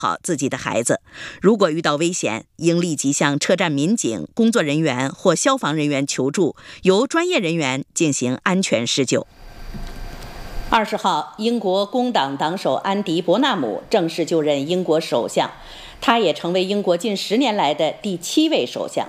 好自己的孩子。如果遇到危险，应立即向车站民警、工作人员或消防人员求助，由专业人员进行安全施救。20号，英国工党党首安迪·伯纳姆正式就任英国首相，他也成为英国近10年来的第7位首相。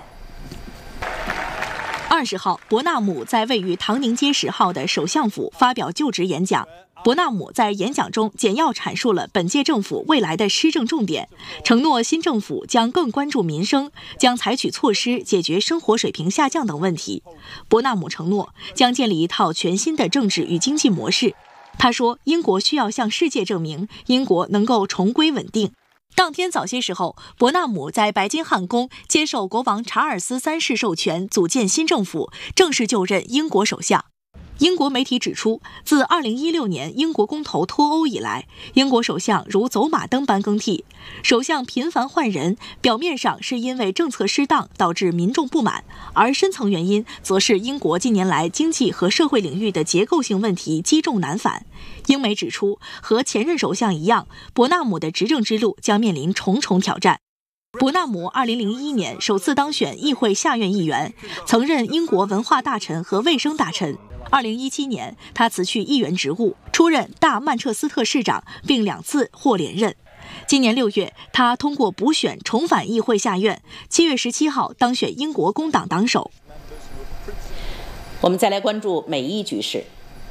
20号，伯纳姆在位于唐宁街10号的首相府发表就职演讲。伯纳姆在演讲中简要阐述了本届政府未来的施政重点，承诺新政府将更关注民生，将采取措施解决生活水平下降等问题。伯纳姆承诺将建立一套全新的政治与经济模式。他说，英国需要向世界证明，英国能够重归稳定。当天早些时候，伯纳姆在白金汉宫接受国王查尔斯3世授权组建新政府，正式就任英国首相。英国媒体指出，自2016年英国公投脱欧以来，英国首相如走马灯般更替，首相频繁换人，表面上是因为政策失当导致民众不满，而深层原因则是英国近年来经济和社会领域的结构性问题积重难返。英媒指出，和前任首相一样，伯纳姆的执政之路将面临重重挑战。伯纳姆2001年首次当选议会下院议员，曾任英国文化大臣和卫生大臣。2017年，他辞去议员职务，出任大曼彻斯特市长，并2次获连任。今年6月，他通过补选重返议会下院，7月17号当选英国工党党首。 我们再来关注美伊局势。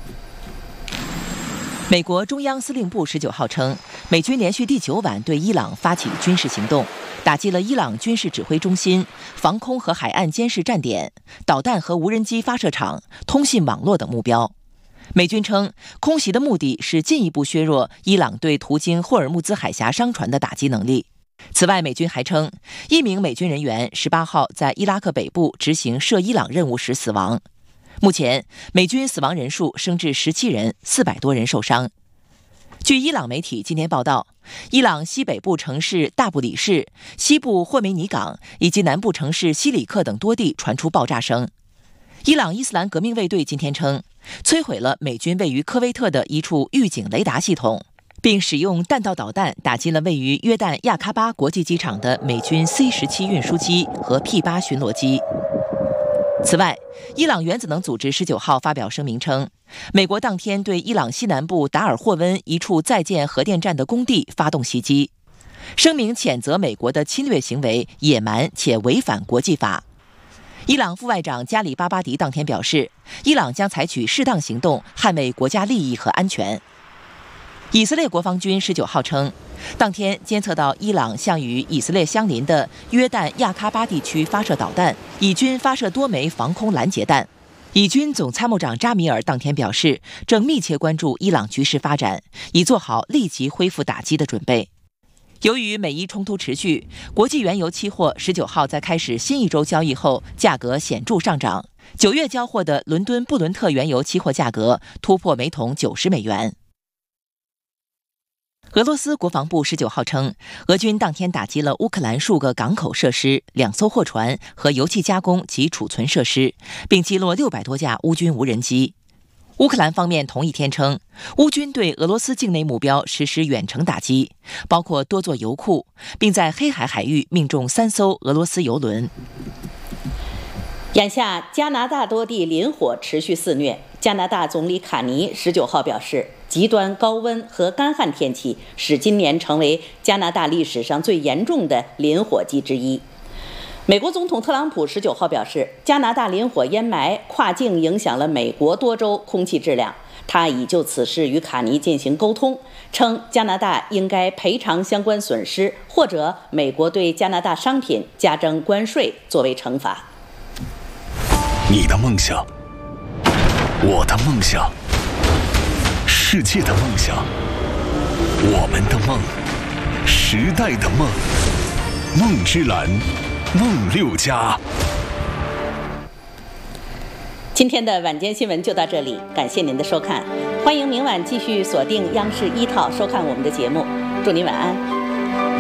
美国中央司令部19号称，美军连续第9晚对伊朗发起军事行动，打击了伊朗军事指挥中心、防空和海岸监视站点、导弹和无人机发射场、通信网络等目标。美军称，空袭的目的是进一步削弱伊朗对途经霍尔木兹海峡商船的打击能力。此外，美军还称，1名美军人员18号在伊拉克北部执行涉伊朗任务时死亡。目前，美军死亡人数升至17人，400多人受伤。据伊朗媒体今天报道，伊朗西北部城市大布里市、西部霍梅尼港以及南部城市西里克等多地传出爆炸声。伊朗伊斯兰革命卫队今天称，摧毁了美军位于科威特的一处预警雷达系统，并使用弹道导弹打击了位于约旦亚喀巴国际机场的美军 C-17 运输机和 P-8 巡逻机。此外，伊朗原子能组织19号发表声明称，美国当天对伊朗西南部达尔霍温一处在建核电站的工地发动袭击。声明谴责美国的侵略行为野蛮且违反国际法。伊朗副外长加里巴巴迪当天表示，伊朗将采取适当行动捍卫国家利益和安全。以色列国防军19号称，当天监测到伊朗向与以色列相邻的约旦亚喀巴地区发射导弹，以军发射多枚防空拦截弹。以军总参谋长扎米尔当天表示，正密切关注伊朗局势发展，以做好立即恢复打击的准备。由于美伊冲突持续，国际原油期货19号在开始新一周交易后，价格显著上涨。9月交货的伦敦布伦特原油期货价格突破每桶90美元。俄罗斯国防部19号称，俄军当天打击了乌克兰数个港口设施、2艘货船和油气加工及储存设施，并击落600多架乌军无人机。乌克兰方面同一天称，乌军对俄罗斯境内目标实施远程打击，包括多座油库，并在黑海海域命中3艘俄罗斯油轮。 眼下，加拿大多地林火持续肆虐。加拿大总理卡尼19号表示，极端高温和干旱天气使今年成为加拿大历史上最严重的林火季之一。美国总统特朗普19号表示，加拿大林火烟霾跨境影响了美国多州空气质量。他已就此事与卡尼进行沟通，称加拿大应该赔偿相关损失，或者美国对加拿大商品加征关税作为惩罚。 你的梦想，我的梦想，世界的梦想，我们的梦，时代的梦，梦之蓝，梦六家。 今天的晚间新闻就到这里，感谢您的收看，欢迎明晚继续锁定央视1套收看我们的节目，祝您晚安。